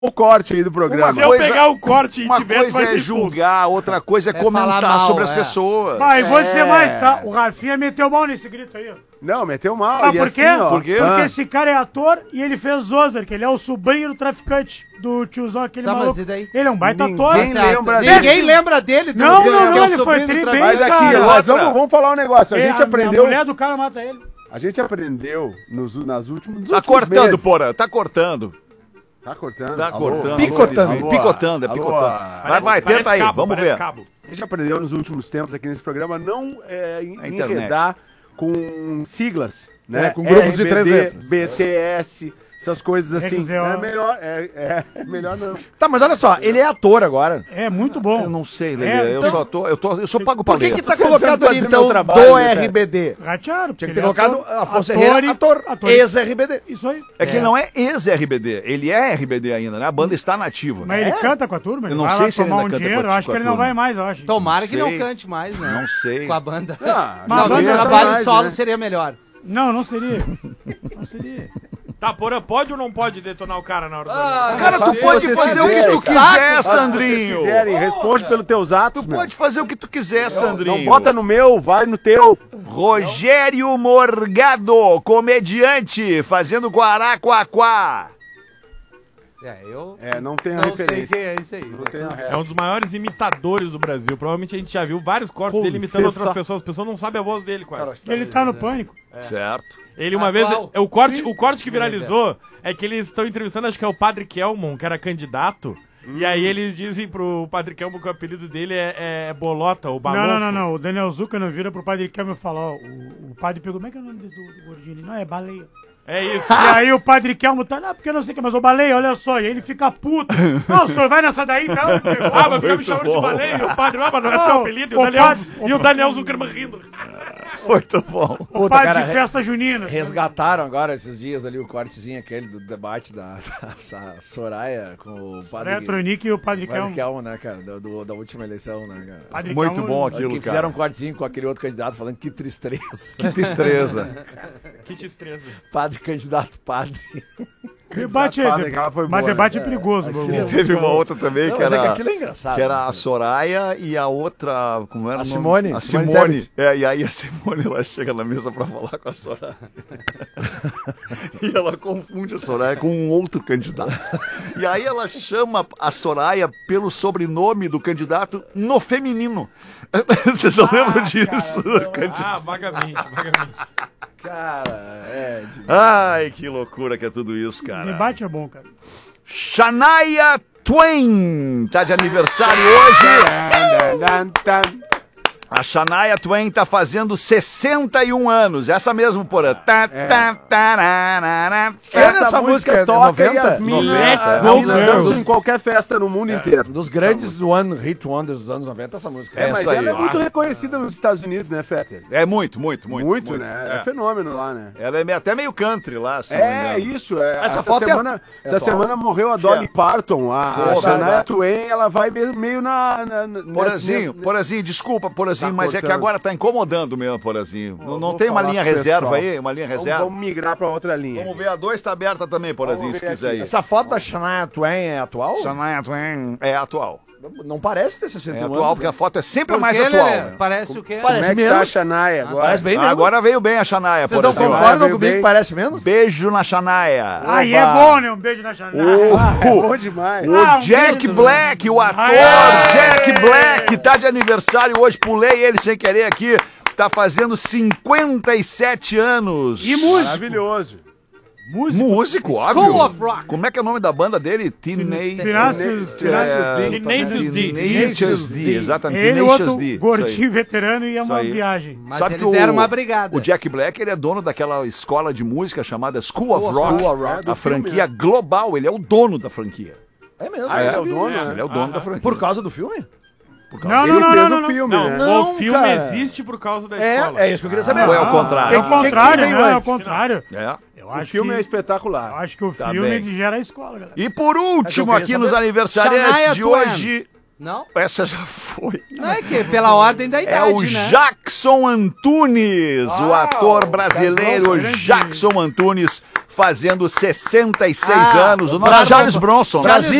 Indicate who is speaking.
Speaker 1: o corte aí do programa.
Speaker 2: Se eu pegar o corte e tiver,
Speaker 3: uma coisa é julgar, outra coisa é comentar
Speaker 4: mal,
Speaker 3: sobre as pessoas.
Speaker 5: Mas vou dizer mais, tá? O Rafinha meteu mal nesse grito aí, ó.
Speaker 1: Não, meteu mal.
Speaker 5: Sabe
Speaker 1: e
Speaker 5: por quê?
Speaker 1: assim, ó,
Speaker 3: Por quê?
Speaker 5: Porque esse cara é ator e ele fez Ozark, ele é o sobrinho do traficante, do tiozão, aquele
Speaker 4: Tá, mas
Speaker 5: maluco.
Speaker 4: e daí?
Speaker 5: Ele é um baita
Speaker 1: Ninguém
Speaker 5: ator.
Speaker 1: lembra
Speaker 4: Ninguém
Speaker 1: dele.
Speaker 4: lembra dele.
Speaker 5: Não,
Speaker 4: que
Speaker 5: não,
Speaker 4: é o
Speaker 5: ele foi
Speaker 4: sobrinho do
Speaker 5: tri
Speaker 4: traficante.
Speaker 5: bem,
Speaker 1: Mas aqui,
Speaker 5: cara.
Speaker 1: nós vamos falar um negócio. A gente
Speaker 5: A
Speaker 1: aprendeu.
Speaker 5: mulher do cara mata ele.
Speaker 1: A gente aprendeu nos últimos.
Speaker 3: Tá cortando, Porã, tá cortando.
Speaker 1: Tá cortando.
Speaker 3: Tá cortando.
Speaker 6: Picotando.
Speaker 1: Alô,
Speaker 3: Picotando, é
Speaker 1: alô,
Speaker 3: picotando.
Speaker 1: alô.
Speaker 3: Vai, tenta aí, vamos ver.
Speaker 2: Cabo.
Speaker 1: A gente aprendeu nos últimos tempos aqui nesse programa não
Speaker 3: internet.
Speaker 1: enredar com siglas, né?
Speaker 6: Com grupos de 3
Speaker 1: RBD,
Speaker 6: letras.
Speaker 1: BTS, essas coisas assim.
Speaker 5: RZO.
Speaker 1: É melhor, melhor não.
Speaker 6: Tá, mas olha só, ele é ator agora.
Speaker 5: É muito bom.
Speaker 3: Eu não sei, Lelê,
Speaker 5: É,
Speaker 3: eu
Speaker 5: então-
Speaker 3: só pago pra
Speaker 6: Por que
Speaker 3: ler.
Speaker 6: que tá
Speaker 1: Tô
Speaker 6: colocado
Speaker 1: tentando
Speaker 6: ali,
Speaker 1: fazer
Speaker 6: então,
Speaker 1: meu trabalho,
Speaker 6: do
Speaker 1: né, cara?
Speaker 6: RBD?
Speaker 5: Ratearam.
Speaker 6: Tinha que
Speaker 5: porque
Speaker 6: ter
Speaker 5: ele é
Speaker 6: colocado
Speaker 5: ator,
Speaker 6: Afonso Herrera, ator,
Speaker 5: ator.
Speaker 6: ex-RBD.
Speaker 5: Isso aí.
Speaker 3: É que ele não é ex-RBD, ele é RBD ainda, né? A banda está nativa.
Speaker 5: Mas ele canta com a turma, ele
Speaker 3: Eu não
Speaker 5: vai
Speaker 3: sei
Speaker 5: lá
Speaker 3: se ele
Speaker 5: tomar
Speaker 3: ainda canta
Speaker 5: dinheiro,
Speaker 3: com
Speaker 5: eu
Speaker 3: a
Speaker 5: acho que ele não
Speaker 3: turma.
Speaker 5: vai mais, eu acho.
Speaker 4: Tomara que não
Speaker 3: sei.
Speaker 4: cante mais, né?
Speaker 3: Não sei.
Speaker 4: Com a banda.
Speaker 1: Ah,
Speaker 5: Mas
Speaker 4: Talvez
Speaker 5: banda
Speaker 4: o
Speaker 5: é
Speaker 4: trabalho
Speaker 1: mais,
Speaker 4: solo
Speaker 1: né?
Speaker 4: seria melhor.
Speaker 5: Não seria. Não seria.
Speaker 2: Tá, Porã, pode ou não pode detonar o cara na hora do...
Speaker 3: Cara, tu
Speaker 1: Faz o que
Speaker 3: pode
Speaker 1: vocês
Speaker 3: fazer o que
Speaker 1: quiserem,
Speaker 3: tu
Speaker 1: cara.
Speaker 3: quiser,
Speaker 1: Se vocês
Speaker 3: Sandrinho.
Speaker 1: quiserem, responde pelos teus atos.
Speaker 3: Tu pode fazer o que tu quiser, Sandrinho.
Speaker 1: Não bota no meu, vai no teu.
Speaker 3: Rogério Morgado, comediante, fazendo Guaraquaquá.
Speaker 4: Eu
Speaker 1: Não tem a
Speaker 4: não sei
Speaker 1: referência.
Speaker 4: quem é isso aí.
Speaker 1: Não tem a
Speaker 2: É um dos maiores imitadores do Brasil. Provavelmente a gente já viu vários cortes dele imitando outras pessoas. As pessoas não sabem a voz dele, quase.
Speaker 5: Ele tá no pânico.
Speaker 3: Certo.
Speaker 2: Ele uma vez... O corte que viralizou é que eles estão entrevistando, acho que é o Padre Kelmon, que era candidato. E aí eles dizem pro Padre Kelmon que o apelido dele é Bolota, o Balofo.
Speaker 5: Não. O Daniel Zucca não vira pro padre Kelmo e fala, ó, o padre perguntou, como é que é o nome do gordinho? Ele, não, é baleia.
Speaker 2: É isso.
Speaker 5: E aí o padre Kelmo tá, não, porque eu não sei o que, mas o baleia, olha só, e aí ele fica puto. Não, o senhor vai nessa daí, então.
Speaker 2: Ah, mas fica me chamando de baleia. E o padre, mas não é seu apelido. E o Daniel Zuckerman rindo.
Speaker 3: Muito bom.
Speaker 5: O padre de festa junina.
Speaker 6: Resgataram agora esses dias ali o cortezinho aquele do debate da Soraya com o padre
Speaker 5: Tronic e o padre Kelmo.
Speaker 6: Kelmo, né, cara? Da última eleição, né, cara?
Speaker 5: Padre
Speaker 3: Muito
Speaker 5: Kelmo,
Speaker 3: bom
Speaker 6: Que
Speaker 3: aquilo,
Speaker 6: fizeram
Speaker 3: cara.
Speaker 6: um cortezinho com aquele outro candidato falando que tristeza.
Speaker 3: Que tristeza.
Speaker 2: Que destreza.
Speaker 6: Padre, candidato padre.
Speaker 5: Debate,
Speaker 1: Padre, aquela foi
Speaker 5: mas
Speaker 1: boa,
Speaker 5: debate é perigoso, meu irmão.
Speaker 3: Teve uma outra também
Speaker 6: Não,
Speaker 3: que
Speaker 6: mas é que
Speaker 3: era...
Speaker 6: aquilo é engraçado.
Speaker 3: Que era
Speaker 6: né?
Speaker 3: a Soraya e a outra, como era
Speaker 6: A
Speaker 3: o nome?
Speaker 6: Simone.
Speaker 3: A
Speaker 6: Simone
Speaker 3: Simone.
Speaker 6: Tebet.
Speaker 3: E aí a Simone, ela chega na mesa pra falar com a Soraya. E ela confunde a Soraya com um outro candidato. E aí ela chama a Soraya pelo sobrenome do candidato no feminino. Vocês não lembram disso?
Speaker 2: Ah, vagamente.
Speaker 6: Cara,
Speaker 3: Ai, que loucura que é tudo isso, cara.
Speaker 5: Debate é bom, cara.
Speaker 3: Shania Twain tá de aniversário hoje. A Shania Twain tá fazendo 61 anos. Essa mesmo, Porã.
Speaker 1: Essa música
Speaker 6: é
Speaker 1: toca
Speaker 6: 90?
Speaker 1: e as minas
Speaker 2: 90.
Speaker 1: dançam em qualquer festa no mundo inteiro.
Speaker 6: Um dos grandes One Hit Wonders dos anos 90, essa música.
Speaker 3: É,
Speaker 1: Mas
Speaker 3: essa aí.
Speaker 1: ela é muito reconhecida nos Estados Unidos, né, Fetter?
Speaker 3: É muito,
Speaker 1: né? É fenômeno lá, né?
Speaker 3: Ela é até meio country lá, se não me
Speaker 1: É
Speaker 3: engano.
Speaker 1: isso.
Speaker 6: Essa foto é
Speaker 1: semana, essa semana morreu a Dolly Parton. A
Speaker 3: Pô,
Speaker 1: Shania Twain, ela vai meio na...
Speaker 3: Porazinho, desculpa, Porazinho,
Speaker 1: Tá
Speaker 3: mas é que
Speaker 1: cortando.
Speaker 3: agora tá incomodando mesmo, Porazinho. Não
Speaker 1: vou
Speaker 3: tem uma
Speaker 1: falar
Speaker 3: linha
Speaker 1: pro
Speaker 3: reserva
Speaker 1: pessoal.
Speaker 3: aí? Uma linha reserva?
Speaker 1: Vamos migrar pra outra linha.
Speaker 3: Vamos ver, a 2 tá aberta também, Porazinho,
Speaker 1: Vamos
Speaker 3: se
Speaker 1: ver
Speaker 3: quiser
Speaker 1: aqui.
Speaker 3: ir.
Speaker 6: Essa foto da Shania Twain é atual?
Speaker 3: Shania Twain é atual.
Speaker 6: Não parece ter
Speaker 3: É
Speaker 6: 61
Speaker 3: atual,
Speaker 6: anos,
Speaker 3: porque a
Speaker 6: né?
Speaker 3: foto é sempre
Speaker 4: Por
Speaker 3: mais
Speaker 4: que,
Speaker 3: atual.
Speaker 4: Lelê? Parece o quê?
Speaker 1: Como é que
Speaker 6: menos.
Speaker 1: tá a Shania agora?
Speaker 6: Parece bem menos.
Speaker 3: Agora veio bem a Shania,
Speaker 6: Vocês não
Speaker 3: Porazinho.
Speaker 6: concordam
Speaker 1: veio
Speaker 6: comigo
Speaker 1: bem.
Speaker 6: que parece menos?
Speaker 3: Beijo na Shania.
Speaker 5: Aí é bom, né? Um beijo na Shania.
Speaker 1: É bom demais.
Speaker 5: Ah, um
Speaker 3: Jack
Speaker 5: beijo,
Speaker 3: Black, o ator Jack Black, tá de aniversário hoje, pulei ele sem querer aqui, tá fazendo 57 anos.
Speaker 5: E músico.
Speaker 1: Maravilhoso.
Speaker 3: Músico,
Speaker 4: School
Speaker 3: óbvio.
Speaker 4: of Rock.
Speaker 3: Como é que é o nome da banda dele?
Speaker 5: Tenacious D.
Speaker 2: Tenacious D.
Speaker 3: Exatamente.
Speaker 5: Ele, o
Speaker 3: Tenacious
Speaker 5: outro
Speaker 3: D. Isso aí.
Speaker 5: gordinho veterano e é uma
Speaker 3: aí.
Speaker 5: viagem.
Speaker 4: Mas
Speaker 3: Sabe
Speaker 4: eles
Speaker 3: que
Speaker 4: deram uma brigada.
Speaker 3: O Jack Black, ele é dono daquela escola de música chamada School of Rock.
Speaker 6: School of Rock.
Speaker 3: A franquia global, ele é o dono da franquia.
Speaker 6: É mesmo.
Speaker 1: Ah, ele é o dono, né?
Speaker 3: Ele é o dono da franquia.
Speaker 6: Por causa do filme?
Speaker 5: Não,
Speaker 1: Ele
Speaker 5: não, não,
Speaker 1: fez
Speaker 5: não,
Speaker 1: o
Speaker 5: não.
Speaker 1: filme,
Speaker 2: Não,
Speaker 1: né?
Speaker 6: Não,
Speaker 2: o filme
Speaker 6: cara.
Speaker 2: existe por causa da escola.
Speaker 6: É isso que eu queria saber.
Speaker 3: Ou é o contrário?
Speaker 5: É o contrário,
Speaker 6: veio
Speaker 5: não, é o
Speaker 6: antes?
Speaker 5: contrário.
Speaker 3: É.
Speaker 5: Eu
Speaker 1: O
Speaker 5: acho
Speaker 1: filme
Speaker 5: que,
Speaker 1: é espetacular.
Speaker 5: eu acho que o
Speaker 3: Tá
Speaker 5: filme
Speaker 3: bem.
Speaker 5: ele gera a escola, galera.
Speaker 3: E por último,
Speaker 6: queria
Speaker 3: aqui
Speaker 6: saber.
Speaker 3: nos aniversariantes
Speaker 4: Shania
Speaker 3: de
Speaker 4: Twain.
Speaker 3: hoje,
Speaker 4: Não?
Speaker 3: essa já foi.
Speaker 4: Não é que pela ordem da
Speaker 3: É
Speaker 4: idade,
Speaker 3: o
Speaker 4: né?
Speaker 3: Jackson Antunes, o ator brasileiro
Speaker 5: grande.
Speaker 3: Jackson Antunes, fazendo 66
Speaker 4: Ah,
Speaker 3: anos. O nosso Charles Bronson.
Speaker 6: Brasília